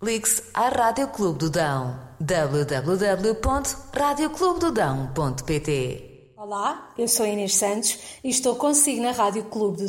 Ligue-se à Rádio Clube do Dão. www.radioclubedodão.pt. Olá, eu sou Inês Santos e estou consigo na Rádio Clube do